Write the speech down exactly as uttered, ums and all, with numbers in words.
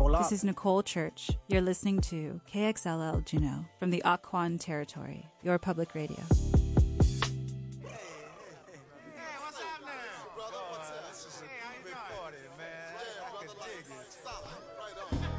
Hola. This is Nicole Church. You're listening to K X L L Juneau from the Akwan Territory, your public radio. Brother, what's up? This is a big party, man. I can dig it.